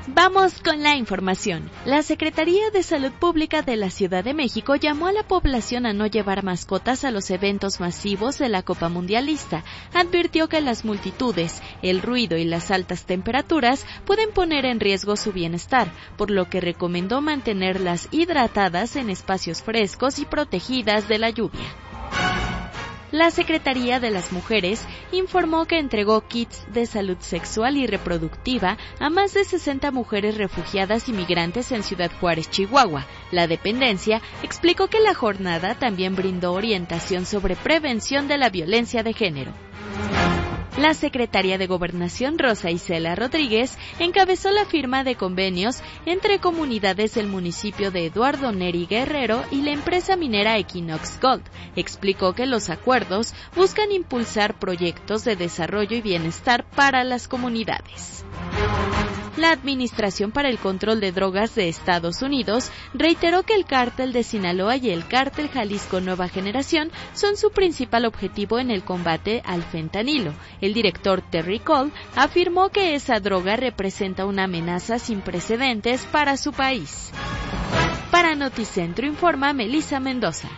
Vamos con la información. La Secretaría de Salud Pública de la Ciudad de México llamó a la población a no llevar mascotas a los eventos masivos de la Copa Mundialista. Advirtió que las multitudes, el ruido y las altas temperaturas pueden poner en riesgo su bienestar, por lo que recomendó mantenerlas hidratadas en espacios frescos y protegidas de la lluvia. La Secretaría de las Mujeres informó que entregó kits de salud sexual y reproductiva a más de 60 mujeres refugiadas y migrantes en Ciudad Juárez, Chihuahua. La dependencia explicó que la jornada también brindó orientación sobre prevención de la violencia de género. La secretaria de Gobernación, Rosa Isela Rodríguez, encabezó la firma de convenios entre comunidades del municipio de Eduardo Neri Guerrero y la empresa minera Equinox Gold. Explicó que los acuerdos buscan impulsar proyectos de desarrollo y bienestar para las comunidades. La Administración para el Control de Drogas de Estados Unidos reiteró que el cártel de Sinaloa y el cártel Jalisco Nueva Generación son su principal objetivo en el combate al fentanilo. El director Terry Cole afirmó que esa droga representa una amenaza sin precedentes para su país. Para Noticentro informa Melissa Mendoza.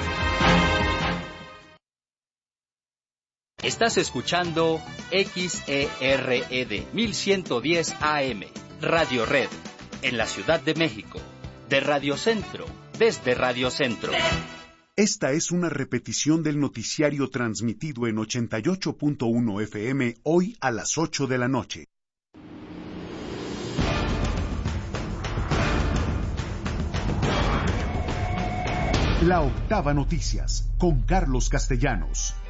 Estás escuchando XERED 1110 AM, Radio Red, en la Ciudad de México, de Radio Centro, desde Radio Centro. Esta es una repetición del noticiario transmitido en 88.1 FM hoy a las 8 de la noche. La Octava Noticias, con Carlos Castellanos.